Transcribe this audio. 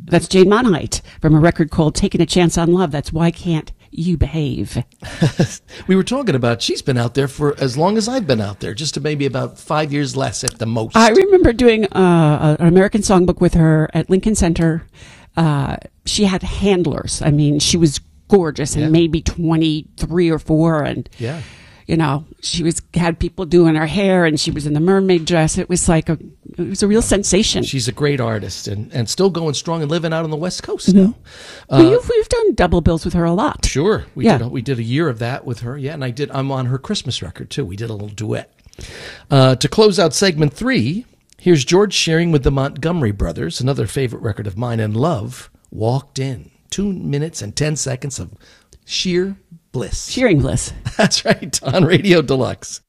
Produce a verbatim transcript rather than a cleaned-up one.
That's Jane Monheit from a record called Taking a Chance on Love. That's Why Can't You Behave. We were talking about she's been out there for as long as I've been out there, just to maybe about five years less at the most. I remember doing uh, an American Songbook with her at Lincoln Center. Uh, she had handlers. I mean, she was gorgeous and Yeah. maybe twenty-three or four. And, Yeah. you know, she was had people doing her hair and she was in the mermaid dress. It was like a, it was a real sensation. She's a great artist and, and still going strong and living out on the West Coast now. well, Uh, you've, we've done double bills with her a lot. Sure. We Yeah. did a, we did a year of that with her. Yeah, and I did I'm on her Christmas record too. We did a little duet. Uh, to close out segment three, here's George sharing with the Montgomery Brothers, another favorite record of mine and love, Walked In. Two minutes and ten seconds of sheer bliss. Shearing bliss. That's right, on Radio Deluxe.